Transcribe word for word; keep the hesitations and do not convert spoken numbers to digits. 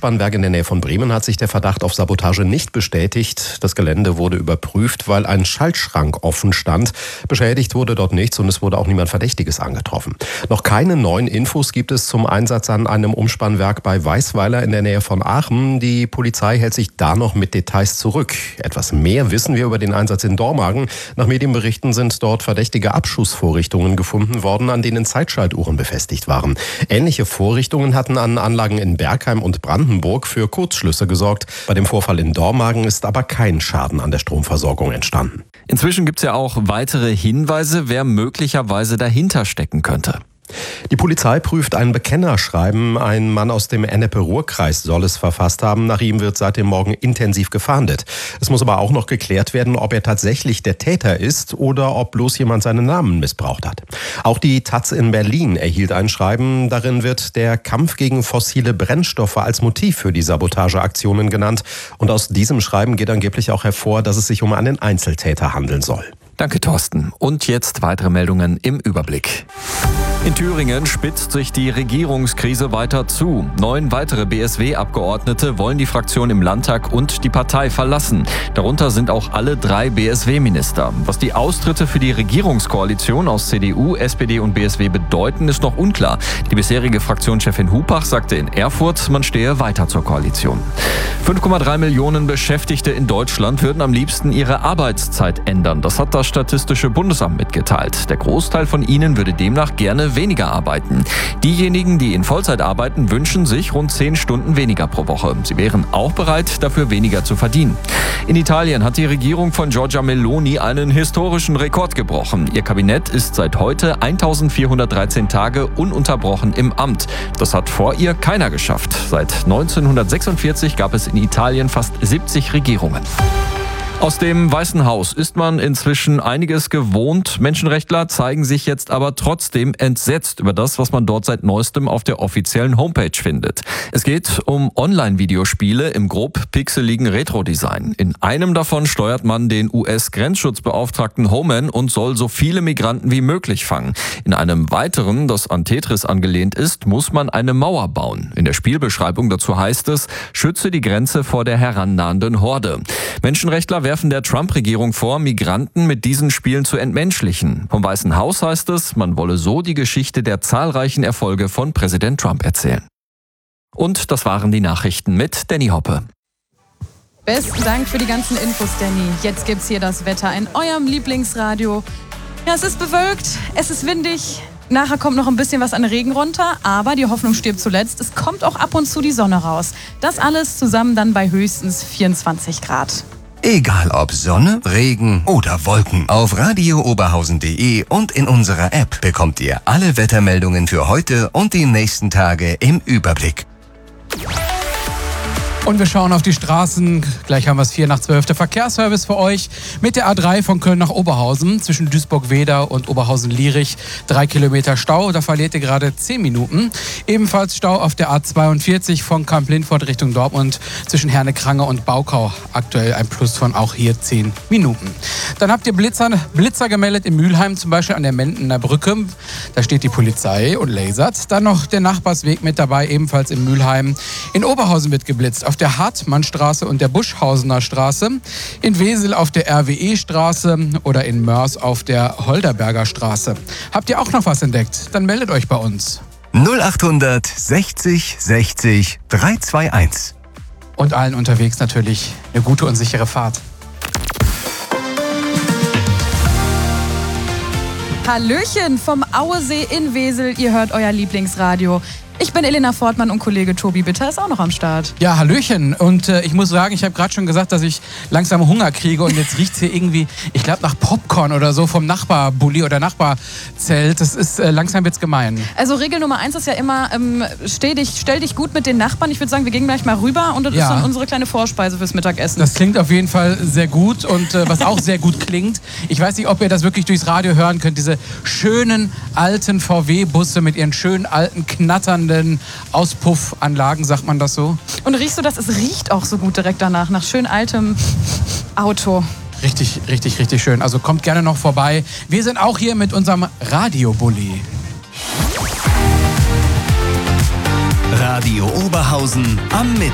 Umspannwerk in der Nähe von Bremen hat sich der Verdacht auf Sabotage nicht bestätigt. Das Gelände wurde überprüft, weil ein Schaltschrank offen stand. Beschädigt wurde dort nichts und es wurde auch niemand Verdächtiges angetroffen. Noch keine neuen Infos gibt es zum Einsatz an einem Umspannwerk bei Weißweiler in der Nähe von Aachen. Die Polizei hält sich da noch mit Details zurück. Etwas mehr wissen wir über den Einsatz in Dormagen. Nach Medienberichten sind dort verdächtige Abschussvorrichtungen gefunden worden, an denen Zeitschaltuhren befestigt waren. Ähnliche Vorrichtungen hatten an Anlagen in Bergheim und Brandenburg für Kurzschlüsse gesorgt. Bei dem Vorfall in Dormagen ist aber kein Schaden an der Stromversorgung entstanden. Inzwischen gibt es ja auch weitere Hinweise, wer möglicherweise dahinter stecken könnte. Die Polizei prüft ein Bekennerschreiben. Ein Mann aus dem Ennepe-Ruhr-Kreis soll es verfasst haben. Nach ihm wird seit dem Morgen intensiv gefahndet. Es muss aber auch noch geklärt werden, ob er tatsächlich der Täter ist oder ob bloß jemand seinen Namen missbraucht hat. Auch die Taz in Berlin erhielt ein Schreiben. Darin wird der Kampf gegen fossile Brennstoffe als Motiv für die Sabotageaktionen genannt. Und aus diesem Schreiben geht angeblich auch hervor, dass es sich um einen Einzeltäter handeln soll. Danke, Thorsten. Und jetzt weitere Meldungen im Überblick. In Thüringen spitzt sich die Regierungskrise weiter zu. Neun weitere B S W-Abgeordnete wollen die Fraktion im Landtag und die Partei verlassen. Darunter sind auch alle drei B S W-Minister. Was die Austritte für die Regierungskoalition aus C D U, S P D und B S W bedeuten, ist noch unklar. Die bisherige Fraktionschefin Hupach sagte in Erfurt, man stehe weiter zur Koalition. fünf Komma drei Millionen Beschäftigte in Deutschland würden am liebsten ihre Arbeitszeit ändern. Das hat das Statistische Bundesamt mitgeteilt. Der Großteil von ihnen würde demnach gerne weniger arbeiten. Diejenigen, die in Vollzeit arbeiten, wünschen sich rund zehn Stunden weniger pro Woche. Sie wären auch bereit, dafür weniger zu verdienen. In Italien hat die Regierung von Giorgia Meloni einen historischen Rekord gebrochen. Ihr Kabinett ist seit heute eintausendvierhundertdreizehn Tage ununterbrochen im Amt. Das hat vor ihr keiner geschafft. Seit neunzehnhundertsechsundvierzig gab es in Italien fast siebzig Regierungen. Aus dem Weißen Haus ist man inzwischen einiges gewohnt. Menschenrechtler zeigen sich jetzt aber trotzdem entsetzt über das, was man dort seit neuestem auf der offiziellen Homepage findet. Es geht um Online-Videospiele im grob pixeligen Retro-Design. In einem davon steuert man den U S-Grenzschutzbeauftragten Homan und soll so viele Migranten wie möglich fangen. In einem weiteren, das an Tetris angelehnt ist, muss man eine Mauer bauen. In der Spielbeschreibung dazu heißt es, schütze die Grenze vor der herannahenden Horde. Menschenrechtler werfen der Trump-Regierung vor, Migranten mit diesen Spielen zu entmenschlichen. Vom Weißen Haus heißt es, man wolle so die Geschichte der zahlreichen Erfolge von Präsident Trump erzählen. Und das waren die Nachrichten mit Danny Hoppe. Besten Dank für die ganzen Infos, Danny. Jetzt gibt's hier das Wetter in eurem Lieblingsradio. Ja, es ist bewölkt, es ist windig. Nachher kommt noch ein bisschen was an Regen runter, aber die Hoffnung stirbt zuletzt. Es kommt auch ab und zu die Sonne raus. Das alles zusammen dann bei höchstens vierundzwanzig Grad. Egal ob Sonne, Regen oder Wolken. Auf radio oberhausen punkt de und in unserer App bekommt ihr alle Wettermeldungen für heute und die nächsten Tage im Überblick. Und wir schauen auf die Straßen. Gleich haben wir es vier nach zwölf. Der Verkehrsservice für euch mit der A drei von Köln nach Oberhausen zwischen Duisburg-Wedau und Oberhausen-Lierich. Drei Kilometer Stau, da verliert ihr gerade zehn Minuten. Ebenfalls Stau auf der A zweiundvierzig von Kamp-Lindfort Richtung Dortmund zwischen Herne-Krange und Baukau. Aktuell ein Plus von auch hier zehn Minuten. Dann habt ihr Blitzer, Blitzer gemeldet in Mülheim, zum Beispiel an der Mendener Brücke. Da steht die Polizei und lasert. Dann noch der Nachbarsweg mit dabei, ebenfalls in Mülheim. In Oberhausen wird geblitzt. Auf der Hartmannstraße und der Buschhausener Straße, in Wesel auf der R W E-Straße oder in Mörs auf der Holderberger Straße. Habt ihr auch noch was entdeckt? Dann meldet euch bei uns. null achthundert sechzig sechzig dreihunderteinundzwanzig. Und allen unterwegs natürlich eine gute und sichere Fahrt. Hallöchen vom Auesee in Wesel. Ihr hört euer Lieblingsradio. Ich bin Elena Fortmann und Kollege Tobi Bitter ist auch noch am Start. Ja, Hallöchen. Und äh, ich muss sagen, ich habe gerade schon gesagt, dass ich langsam Hunger kriege und jetzt riecht es hier irgendwie, ich glaube, nach Popcorn oder so vom Nachbarbully oder Nachbarzelt. Das ist, äh, langsam wird's gemein. Also Regel Nummer eins ist ja immer, ähm, stell, dich, stell dich gut mit den Nachbarn. Ich würde sagen, wir gehen gleich mal rüber und das ja. ist dann unsere kleine Vorspeise fürs Mittagessen. Das klingt auf jeden Fall sehr gut und äh, was auch sehr gut klingt, ich weiß nicht, ob ihr das wirklich durchs Radio hören könnt, diese schönen alten V W-Busse mit ihren schönen alten knatternden Auspuffanlagen, sagt man das so? Und riechst du das? Es riecht auch so gut direkt danach, nach schön altem Auto. Richtig, richtig, richtig schön. Also kommt gerne noch vorbei. Wir sind auch hier mit unserem Radio-Bulli. Radio Oberhausen am Mittag.